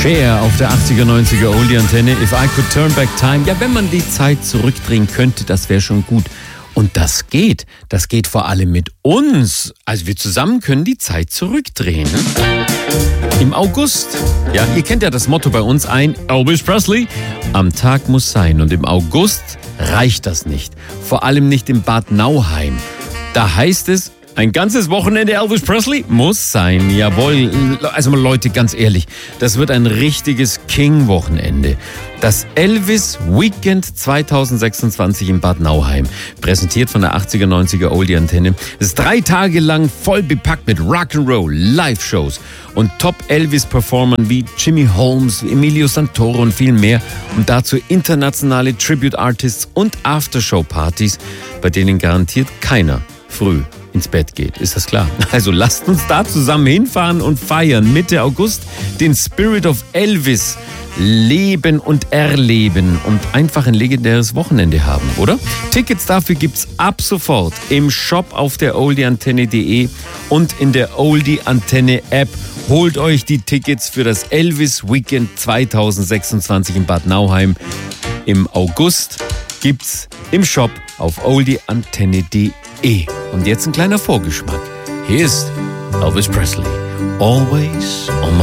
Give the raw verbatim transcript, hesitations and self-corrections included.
Cher auf der achtziger, neunziger Oldie-Antenne. If I could turn back time. Ja, wenn man die Zeit zurückdrehen könnte, das wäre schon gut. Und das geht. Das geht vor allem mit uns. Also wir zusammen können die Zeit zurückdrehen. Im August, ja, ihr kennt ja das Motto bei uns ein, Elvis Presley, am Tag muss sein. Und im August reicht das nicht. Vor allem nicht in Bad Nauheim. Da heißt es, ein ganzes Wochenende Elvis Presley muss sein. Jawohl. Also mal Leute, ganz ehrlich, das wird ein richtiges King-Wochenende. Das Elvis Weekend zwanzig sechsundzwanzig in Bad Nauheim. Präsentiert von der achtziger, neunziger Oldie-Antenne. Es ist drei Tage lang voll bepackt mit Rock'n'Roll, Live-Shows und Top-Elvis-Performern wie Jimmy Holmes, Emilio Santoro und viel mehr. Und dazu internationale Tribute-Artists und Aftershow-Partys, bei denen garantiert keiner früh ins Bett geht, ist das klar. Also lasst uns da zusammen hinfahren und feiern Mitte August den Spirit of Elvis leben und erleben und einfach ein legendäres Wochenende haben, oder? Tickets dafür gibt's ab sofort im Shop auf der oldie antenne punkt de und in der Oldie Antenne App. Holt euch die Tickets für das Elvis Weekend zwanzig sechsundzwanzig in Bad Nauheim. Im August gibt's im Shop auf oldie antenne punkt de. Und jetzt ein kleiner Vorgeschmack. Hier ist Elvis Presley. Always on my